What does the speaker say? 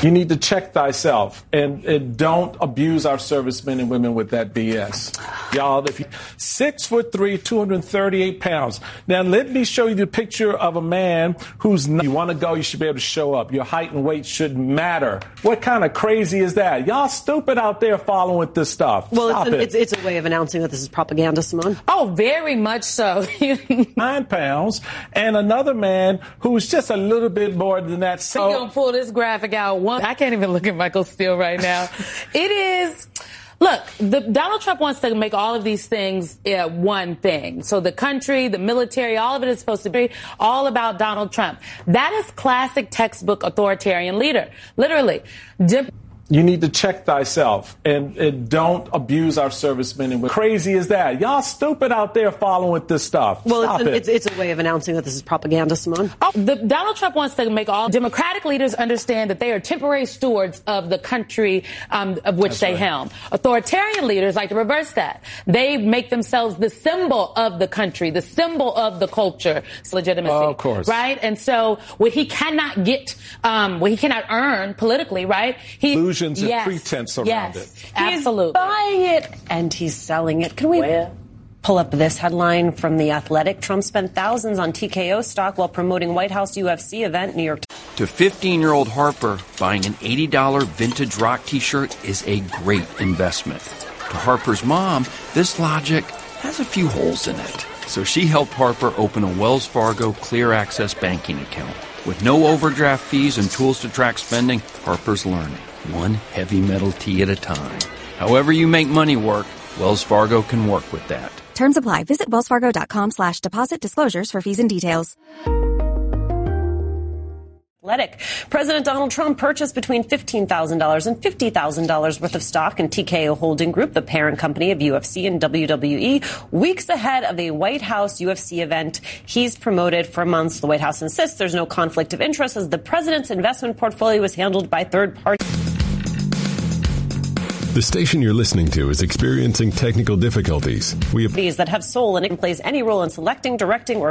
You need to check thyself and don't abuse our servicemen and women with that BS. Y'all, if you 6'3", 238 pounds. Now, let me show you the picture of a man who's not. You want to go, you should be able to show up. Your height and weight shouldn't matter. What kind of crazy is that? Y'all stupid out there following this stuff. Well, it's a way of announcing that this is propaganda, Simone. Oh, very much so. 9 pounds. And another man who's just a little bit more than that. So I'm going to pull this graphic out. I can't even look at Michael Steele right now. It is... Look, Donald Trump wants to make all of these things one thing. So the country, the military, all of it is supposed to be all about Donald Trump. That is classic textbook authoritarian leader. Literally. You need to check thyself and don't abuse our servicemen and women. Crazy is that? Y'all stupid out there following this stuff. Well, it's a way of announcing that this is propaganda, Simone. Donald Trump wants to make all Democratic leaders understand that they are temporary stewards of the country of which they helm. Authoritarian leaders like to reverse that. They make themselves the symbol of the country, the symbol of the culture, legitimacy. Of course. Right? And so what he cannot get, what he cannot earn politically, right? Illusions and pretense around it. Absolutely. He's buying it and he's selling it. Can we pull up this headline from The Athletic? Trump spent thousands on TKO stock while promoting White House UFC event, New York. To 15-year-old Harper, buying an $80 vintage rock T-shirt is a great investment. To Harper's mom, this logic has a few holes in it. So she helped Harper open a Wells Fargo Clear Access banking account. With no overdraft fees and tools to track spending, Harper's learning. One heavy metal tea at a time. However you make money work, Wells Fargo can work with that. Terms apply. Visit wellsfargo.com/deposit disclosures for fees and details. Athletic. President Donald Trump purchased between $15,000 and $50,000 worth of stock in TKO Holding Group, the parent company of UFC and WWE, weeks ahead of a White House UFC event he's promoted for months. The White House insists there's no conflict of interest as the president's investment portfolio was handled by third parties. The station you're listening to is experiencing technical difficulties. That have soul and it plays any role in selecting, directing, or